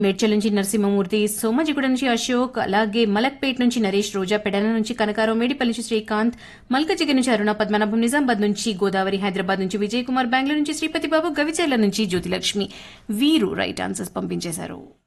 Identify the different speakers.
Speaker 1: మేడ్చల్ నుంచి నరసింహమూర్తి, సోమాజిగూడ నుంచి అశోక్, అలాగే మలక్పేట్ నుంచి నరేష్, రోజా, పెడన నుంచి కనకారావు, మేడిపల్లి నుంచి శ్రీకాంత్, మల్కజిగి నుంచి అరుణ, పద్మనాభం, నిజామాబాద్ నుంచి గోదావరి, హైదరాబాద్ నుంచి విజయ్ కుమార్, బెంగళూరు నుంచి శ్రీపతి బాబు, గవిచర్ల నుంచి జ్యోతిలక్ష్మి వీరు రైట్ ఆన్సర్స్ పంపించేశారు.